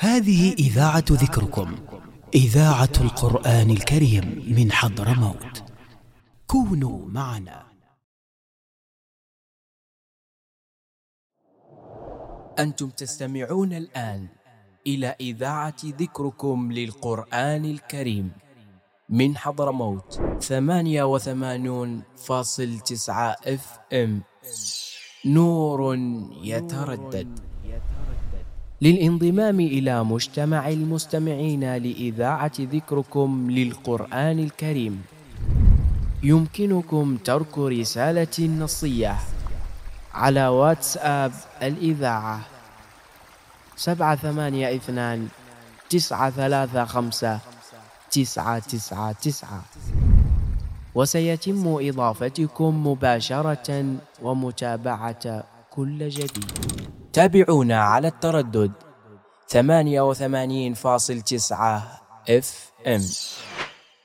هذه إذاعة ذكركم، إذاعة القرآن الكريم من حضرموت. كونوا معنا. أنتم تستمعون الآن إلى إذاعة ذكركم للقرآن الكريم من حضرموت 88.9 FM. نور يتردد. للانضمام إلى مجتمع المستمعين لإذاعة ذكركم للقرآن الكريم يمكنكم ترك رسالة نصية على واتساب الإذاعة 782-935-999، وسيتم إضافتكم مباشرة ومتابعة كل جديد. تابعونا على التردد 88.9 FM.